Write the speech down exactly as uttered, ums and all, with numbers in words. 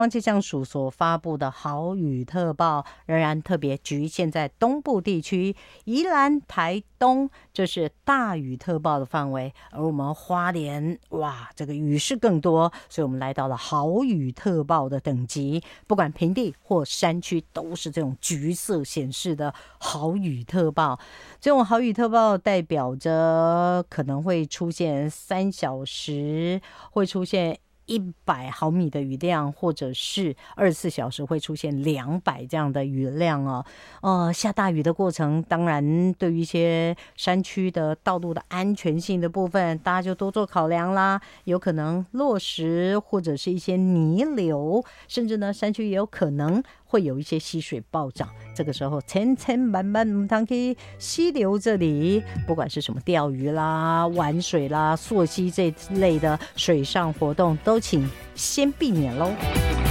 气象署所发布的豪雨特报仍然特别局限在东部地区，宜兰、台东这是大雨特报的范围，而我们花莲哇，这个雨势更多，所以我们来到了豪雨特报的等级，不管平地或山区都是这种橘色显示的豪雨特报。这种豪雨特报代表着可能会出现三小时会出现一百毫米的雨量，或者是二十四小时会出现两百这样的雨量哦。呃，下大雨的过程，当然对于一些山区的道路的安全性的部分，大家就多做考量啦。有可能落石或者是一些泥流，甚至呢，山区也有可能会有一些溪水暴涨。这个时候，千千万万唔通去溪流这里，不管是什么钓鱼啦、玩水啦、溯溪这类的水上活动，都请先避免喽。